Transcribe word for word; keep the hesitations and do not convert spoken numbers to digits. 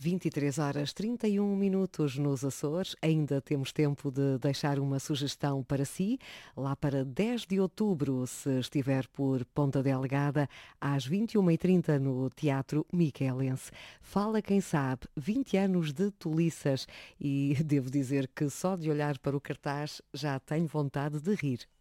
vinte e três horas trinta e um minutos nos Açores. Ainda temos tempo de deixar uma sugestão para si. Lá para dez de outubro, se estiver por Ponta Delgada, às vinte e uma e trinta no Teatro Miquelense. Fala quem sabe, vinte anos de Toliças. E devo dizer que só de olhar para o cartaz já tenho vontade de rir.